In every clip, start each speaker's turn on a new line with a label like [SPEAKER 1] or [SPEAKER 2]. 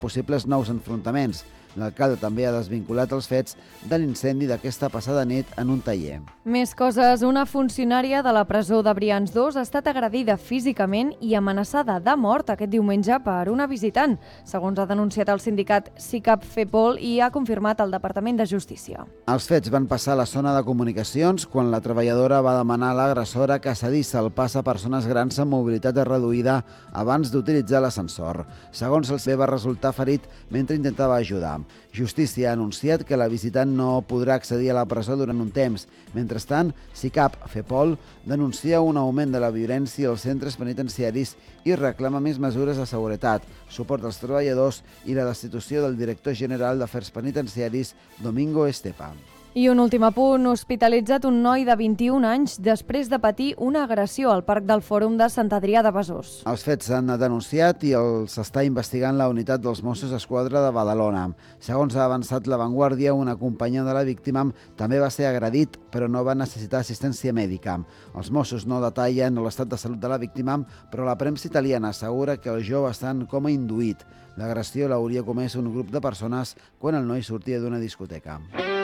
[SPEAKER 1] possibles nous enfrontaments. L'alcalde també ha desvinculat els fets de l'incendi d'aquesta passada nit en un taller.
[SPEAKER 2] Més coses. Una funcionària de la presó de Brians 2 ha estat agredida físicament i amenaçada de mort aquest diumenge per una visitant, segons ha denunciat el sindicat SICAP FEPOL i ha confirmat el Departament de Justícia.
[SPEAKER 1] Els fets van passar a la zona de comunicacions quan la treballadora va demanar a l'agressora que cedís el pas a persones grans amb mobilitat reduïda abans d'utilitzar l'ascensor. Segons el va resultar ferit mentre intentava ajudar. Justícia ha anunciat que la visitant no podrà accedir a la presó durant un temps. Mentrestant, SICAP FEPOL denuncia un augment de la violència als centres penitenciaris i reclama més mesures de seguretat, suport als treballadors i la destitució del director general d'Afers Penitenciaris, Domingo Estepa.
[SPEAKER 2] I un últim apunt, hospitalitzat un noi de 21 anys després de patir una agressió al Parc del Fòrum de Sant Adrià de Besòs.
[SPEAKER 1] Els fets s'han denunciat i els està investigant la unitat dels Mossos d'Esquadra de Badalona. Segons ha avançat La Vanguardia, un acompanyant de la víctima també va ser agredit, però no va necessitar assistència mèdica. Els Mossos no detallen l'estat de salut de la víctima, però la premsa italiana assegura que el jove està en coma induït. L'agressió l'hauria comès un grup de persones quan el noi sortia d'una discoteca.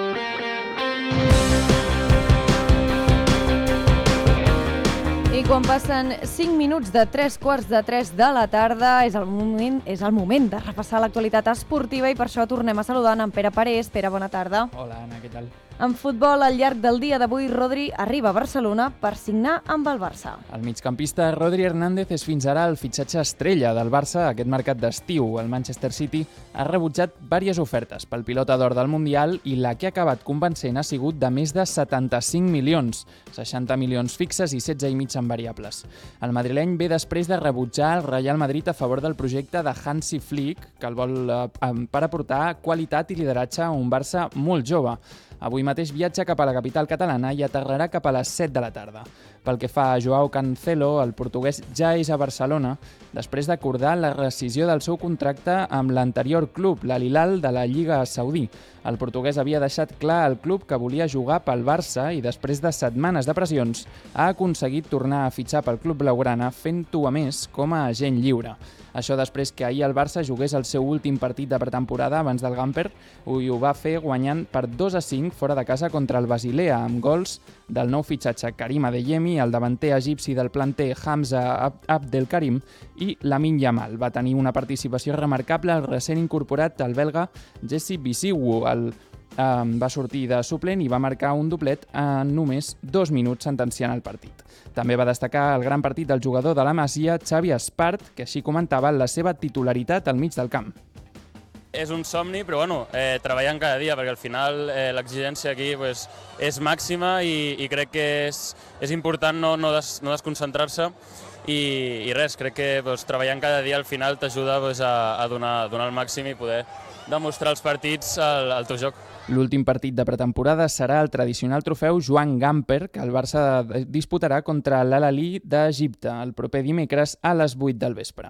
[SPEAKER 2] I quan passen 5 minuts de 3:15 de la tarda és el moment de repassar l'actualitat esportiva i per això tornem a saludar en Pere Parés. Pere, bona tarda.
[SPEAKER 3] Hola, Anna, què tal?
[SPEAKER 2] En futbol, al llarg del dia d'avui, Rodri arriba a Barcelona per signar amb el Barça.
[SPEAKER 3] El migcampista Rodri Hernández és fins ara el fitxatge estrella del Barça aquest mercat d'estiu. El Manchester City ha rebutjat diverses ofertes pel pilota d'or del Mundial i la que ha acabat convencent ha sigut de més de 75 milions, 60 milions fixes i 16,5 en variables. El madrileny ve després de rebutjar el Real Madrid a favor del projecte de Hansi Flick, que el vol per aportar qualitat i lideratge a un Barça molt jove. Avui mateix viatja cap a la capital catalana i aterrarà cap a les 7 de la tarda. Pel que fa a Joao Cancelo, el portuguès ja és a Barcelona després d'acordar la rescisió del seu contracte amb l'anterior club, l'Al Hilal de la Lliga Saudí. El portuguès havia deixat clar al club que volia jugar pel Barça i després de setmanes de pressions ha aconseguit tornar a fitxar pel club blaugrana fent-ho a més com a agent lliure. Això després que ahir el Barça jugués el seu últim partit de pretemporada abans del Gamper i ho va fer guanyant per 2-5 fora de casa contra el Basilea amb gols del nou fitxatge Karim Adeyemi, el davanter egipci del planter Hamza Abdelkarim i Lamine Yamal. Va tenir una participació remarcable al recent incorporat el belga Jesse Bisiwu. Va sortir de suplent i va marcar un doblet en només 2 minuts sentenciant el partit. També va destacar el gran partit del jugador de la Masia, Xavi Espart, que així comentava la seva titularitat al mig del camp.
[SPEAKER 4] És un somni, però treballant cada dia, perquè al final l'exigència aquí és màxima i crec que és important no desconcentrar-se i res, crec que treballant cada dia al final t'ajuda a donar el màxim i poder demostrar els partits al teu joc.
[SPEAKER 3] L'últim partit de pretemporada serà el tradicional trofeu Joan Gamper, que el Barça disputarà contra l'Al-Ahly d'Egipte el proper dimecres a les 8 del vespre.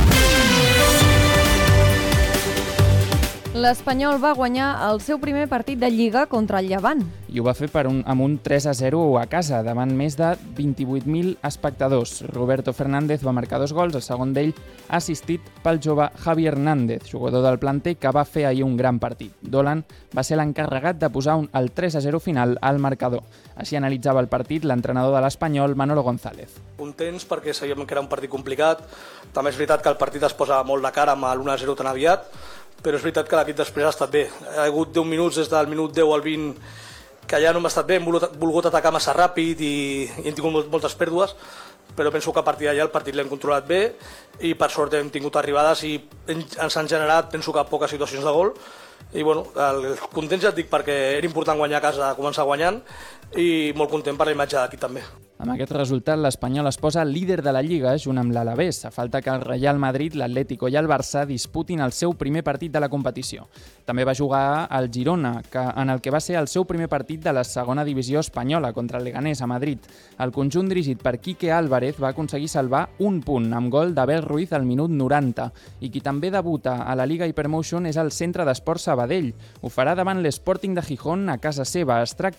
[SPEAKER 2] L'Espanyol va guanyar el seu primer partit de Lliga contra el Llevant.
[SPEAKER 3] I ho va fer amb un 3-0 a casa, davant més de 28.000 espectadors. Roberto Fernández va marcar 2 gols, el segon d'ell assistit pel jove Javi Hernández, jugador del planter que va fer ahir un gran partit. Dolan va ser l'encarregat de posar el 3-0 final al marcador. Així analitzava el partit l'entrenador de l'Espanyol, Manolo González.
[SPEAKER 5] Contents perquè sabíem que era un partit complicat. També és veritat que el partit es posa molt de cara amb l'1-0 tan aviat, però és veritat que l'equip després ha estat bé. Ha hagut 10 minuts des del minut 10 al 20 que ja no hem estat bé, hem volgut atacar massa ràpid i hem tingut moltes pèrdues, però penso que a partir d'allà el partit l'hem controlat bé i per sort hem tingut arribades i ens han generat, penso que poques situacions de gol. I contents ja et dic perquè era important guanyar a casa, començar guanyant i molt content per la imatge d'aquí també.
[SPEAKER 3] Amb aquest resultat, l'Espanyol es posa líder de la Lliga junt amb l'Alavés, a falta que el Real Madrid, l'Atlético i el Barça disputin el seu primer partit de la competició. També va jugar al Girona, en el que va ser el seu primer partit de la segona divisió espanyola contra el Leganés a Madrid. El conjunt dirigit per Quique Álvarez va aconseguir salvar un punt amb gol d'Abel Ruiz al minut 90 i qui també debuta a la Liga Hypermotion és el Centre d'Esports Sabadell. Ho farà davant l'Sporting de Gijón a casa seva. Es tracta